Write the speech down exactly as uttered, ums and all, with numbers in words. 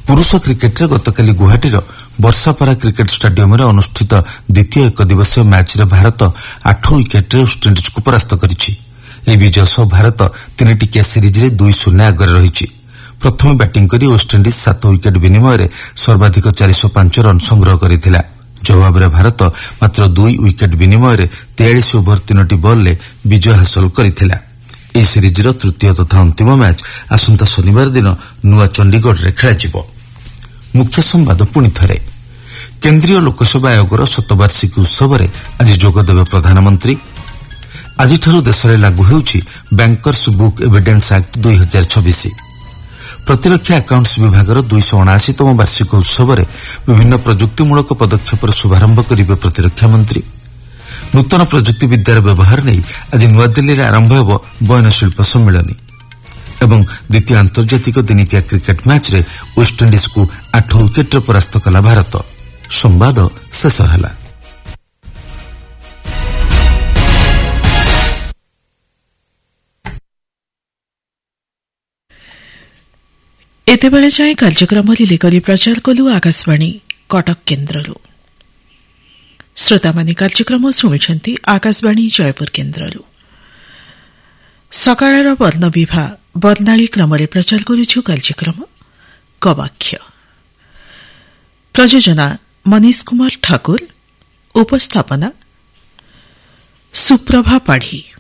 पुरुष cricket गतकाली गुवाहाटीर वर्षापारा cricket stadium अनुष्ठित द्वितीय एक दिवसीय मैच रे भारत आठ विकेट वेस्टइंडिज को परास्त करिछि। ଏହି ବିଜୟ ସହ ଭାରତ ତିନି ଟିକିଆ ସିରିଜରେ ଦୁଇ ଶୂନ୍ୟ ଆଗରେ ରହିଛି। ପ୍ରଥମେ ବ୍ୟାଟିଂ କରି ୱେଷ୍ଟଇଣ୍ଡିଜ ସାତ ୱିକେଟ୍ ବିନିମୟରେ ସର୍ବାଧିକ ଚାରିଶହ ପାଞ୍ଚ ରନ୍ ସଂଗ୍ରହ କରିଥିଲା। ଜବାବରେ ଭାରତ ମାତ୍ର ଦୁଇ ୱିକେଟ୍ ବିନିମୟରେ ତେୟାଳିଶ ଓଭର ତିନୋଟି ବଲ୍ରେ ବିଜୟ ହାସଲ କରିଥିଲା। ଏହି ସିରିଜର ତୃତୀୟ ତଥା ଅନ୍ତିମ ମ୍ୟାଚ୍ ଆସନ୍ତା ଶନିବାର ଦିନ ନୂଆ ଚଣ୍ଡିଗଡ଼ରେ ଖେଳାଯିବ। ମୁଖ୍ୟ ସମ୍ବାଦ ପୁଣି ଥରେ। କେନ୍ଦ୍ରୀୟ ଲୋକସେବା ଆୟୋଗର ଶତବାର୍ଷିକୀ ଉତ୍ସବରେ ଆଜି ଯୋଗଦେବେ ପ୍ରଧାନମନ୍ତ୍ରୀ। ଆଜିଠାରୁ ଦେଶରେ ଲାଗୁ ହେଉଛି ବ୍ୟାଙ୍କର୍ସ ବୁକ୍ ଏଭିଡେନ୍ସ ଆକ୍ଟ ଦୁଇ ହଜାର ଛବିଶ। ପ୍ରତିରକ୍ଷା ଆକାଉଣ୍ଟସ୍ ବିଭାଗର ଦୁଇଶହ ଅଣାଅଶୀତମ ବାର୍ଷିକ ଉତ୍ସବରେ ବିଭିନ୍ନ ପ୍ରଯୁକ୍ତିମୂଳକ ପଦକ୍ଷେପର ଶୁଭାରମ୍ଭ କରିବେ ପ୍ରତିରକ୍ଷା ମନ୍ତ୍ରୀ। ନୂତନ ପ୍ରଯୁକ୍ତି ବିଦ୍ୟାର ବ୍ୟବହାର ନେଇ ଆଜି ନୂଆଦିଲ୍ଲୀରେ ଆରମ୍ଭ ହେବ ବୟନଶିଳ୍ପ ସମ୍ମିଳନୀ। ଏବଂ ଦ୍ୱିତୀୟ ଆନ୍ତର୍ଜାତିକ ଦିନିକିଆ କ୍ରିକେଟ୍ ମ୍ୟାଚ୍ରେ ୱେଷ୍ଟଇଣ୍ଡିଜ୍କୁ ଆଠ ୱିକେଟ୍ରେ ପରାସ୍ତ କଲା ଭାରତ। ସମ୍ବାଦ ଶେଷ ହେଲା। ଏତେବେଳେ ଯାଏ କାର୍ଯ୍ୟକ୍ରମ ଲିଲି ପ୍ରଚାର କଲୁ ଆକାଶବାଣୀ କଟକ କେନ୍ଦ୍ରରୁ। ଶ୍ରୋତାମାନେ କାର୍ଯ୍ୟକ୍ରମ ଶୁଣୁଛନ୍ତି ଆକାଶବାଣୀ ଜୟପୁର କେନ୍ଦ୍ରରୁ। ସକାଳର ବର୍ଣ୍ଣବିଭା ବର୍ଣ୍ଣାଳୀ କ୍ରମରେ ପ୍ରଚାର କରୁଛୁ କାର୍ଯ୍ୟକ୍ରମ ଗବାକ୍ଷ। ପ୍ରଯୋଜନା ମନୀଷ କୁମାର ଠାକୁର, ଉପସ୍ଥାପନା ସୁପ୍ରଭା ପାଢ଼ୀ।